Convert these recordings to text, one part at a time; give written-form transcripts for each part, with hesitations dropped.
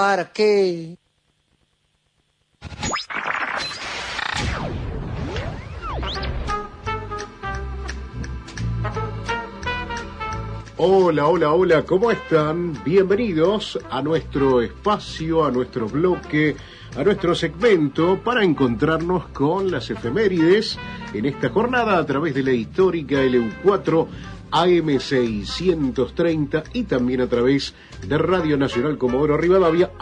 ¿Para qué? Hola, hola, hola, ¿cómo están? Bienvenidos a nuestro espacio, a nuestro bloque, a nuestro segmento para encontrarnos con las efemérides en esta jornada a través de la histórica LU4 AM630 y también a través de Radio Nacional Comodoro Rivadavia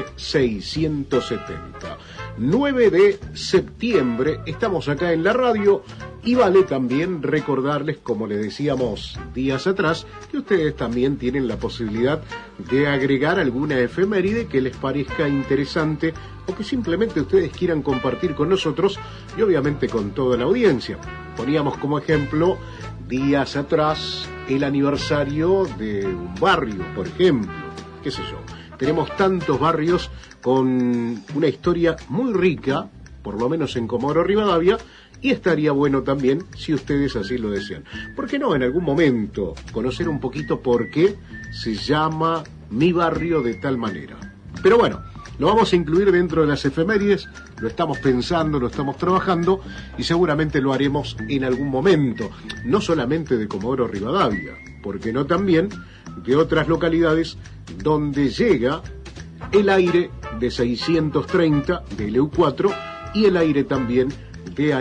AM670. 9 de septiembre, estamos acá en la radio y vale también recordarles, como les decíamos días atrás, que ustedes también tienen la posibilidad de agregar alguna efeméride que les parezca interesante o que simplemente ustedes quieran compartir con nosotros y obviamente con toda la audiencia. Poníamos como ejemplo días atrás el aniversario de un barrio, por ejemplo, qué sé yo. Tenemos tantos barrios con una historia muy rica, por lo menos en Comodoro Rivadavia, y estaría bueno también, si ustedes así lo desean. ¿Por qué no en algún momento conocer un poquito por qué se llama mi barrio de tal manera? Pero bueno, lo vamos a incluir dentro de las efemérides, lo estamos pensando, lo estamos trabajando y seguramente lo haremos en algún momento, no solamente de Comodoro Rivadavia, porque no también de otras localidades donde llega el aire de 630 de LU4 y el aire también de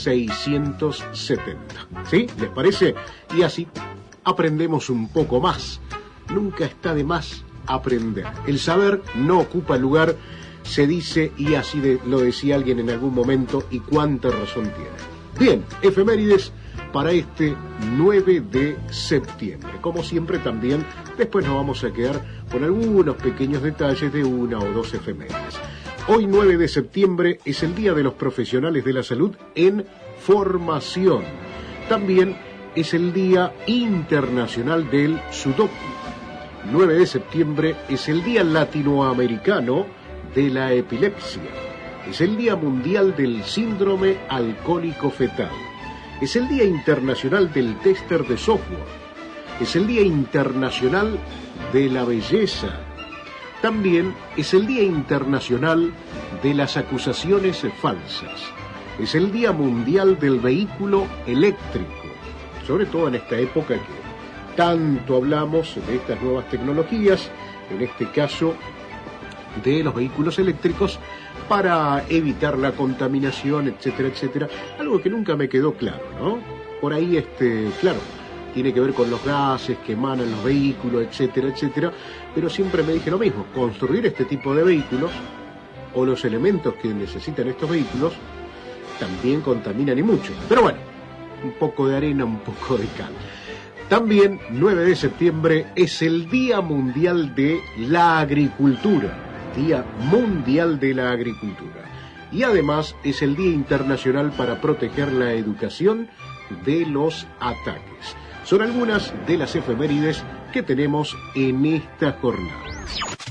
AM670. ¿Sí? ¿Les parece? Y así aprendemos un poco más. Nunca está de más aprender. El saber no ocupa lugar, se dice, y así lo decía alguien en algún momento, y cuánta razón tiene. Bien, efemérides para este 9 de septiembre. Como siempre también, después nos vamos a quedar con algunos pequeños detalles de una o dos efemérides. Hoy 9 de septiembre es el Día de los Profesionales de la Salud en Formación. También es el Día Internacional del Sudoku. 9 de septiembre es el Día Latinoamericano de la Epilepsia. Es el Día Mundial del Síndrome Alcohólico Fetal. Es el Día Internacional del Tester de Software. Es el Día Internacional de la Belleza. También es el Día Internacional de las Acusaciones Falsas. Es el Día Mundial del Vehículo Eléctrico. Sobre todo en esta época que tanto hablamos de estas nuevas tecnologías, en este caso de los vehículos eléctricos, para evitar la contaminación, etcétera, etcétera. Algo que nunca me quedó claro, ¿no? Por ahí, claro, tiene que ver con los gases que emanan los vehículos, etcétera, etcétera, pero siempre me dije lo mismo, construir este tipo de vehículos o los elementos que necesitan estos vehículos también contaminan y mucho. Pero bueno, un poco de arena, un poco de cal. También 9 de septiembre es el Día Mundial de la Agricultura. Día Mundial de la Agricultura. Y además es el Día Internacional para proteger la educación de los ataques. Son algunas de las efemérides que tenemos en esta jornada.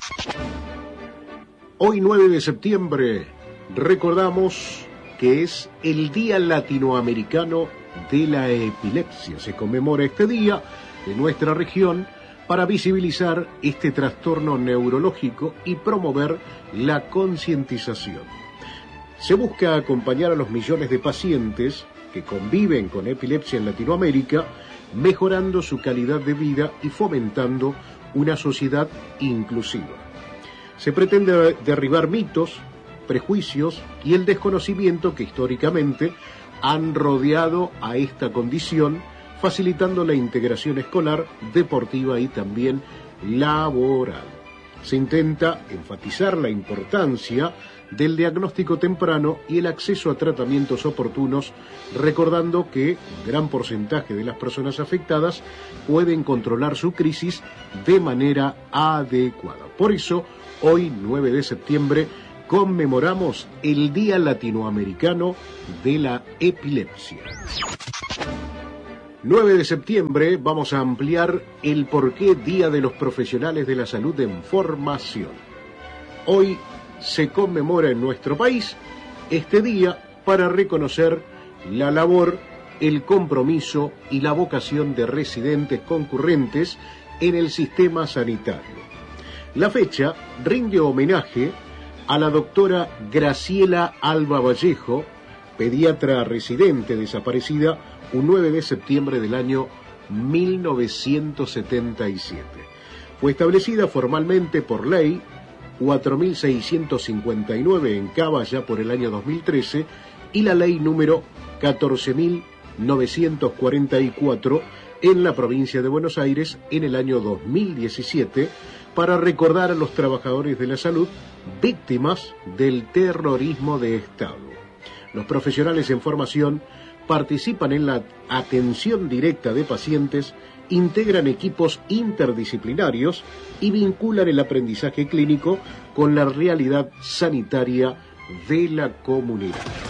Hoy 9 de septiembre recordamos que es el Día Latinoamericano de la Epilepsia. Se conmemora este día en nuestra región para visibilizar este trastorno neurológico y promover la concientización. Se busca acompañar a los millones de pacientes que conviven con epilepsia en Latinoamérica, mejorando su calidad de vida y fomentando una sociedad inclusiva. Se pretende derribar mitos, prejuicios y el desconocimiento que históricamente han rodeado a esta condición, facilitando la integración escolar, deportiva y también laboral. Se intenta enfatizar la importancia del diagnóstico temprano y el acceso a tratamientos oportunos, recordando que un gran porcentaje de las personas afectadas pueden controlar su crisis de manera adecuada. Por eso, hoy, 9 de septiembre, conmemoramos el Día Latinoamericano de la Epilepsia. 9 de septiembre vamos a ampliar el porqué Día de los Profesionales de la Salud en Formación. Hoy se conmemora en nuestro país este día para reconocer la labor, el compromiso y la vocación de residentes concurrentes en el sistema sanitario. La fecha rinde homenaje a la doctora Graciela Alba Vallejo, pediatra residente desaparecida un 9 de septiembre del año 1977. Fue establecida formalmente por ley 4.659 en Cava ya por el año 2013 y la ley número 14.944 en la provincia de Buenos Aires en el año 2017 para recordar a los trabajadores de la salud víctimas del terrorismo de Estado. Los profesionales en formación participan en la atención directa de pacientes, integran equipos interdisciplinarios y vinculan el aprendizaje clínico con la realidad sanitaria de la comunidad.